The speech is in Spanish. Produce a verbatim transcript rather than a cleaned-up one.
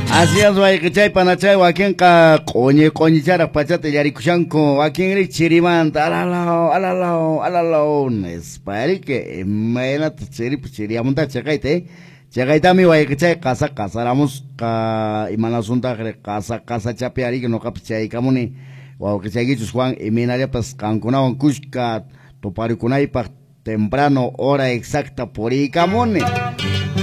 Así es, güey, que chay panachay, wakin ka coñe coñe chara pachate yarikushanko, wakin ri chiriman, alalao, alalao, alalao, espari que mena chiri chiriamunta chakaite, chakaita mi güey que chay casa casaramos ka imana sunta casa casa chapeari que no capchay kamuni, wow que chay gichus Juan y minaria pas kankuna on kushka topari kunai pa temprano hora exacta por i kamuni.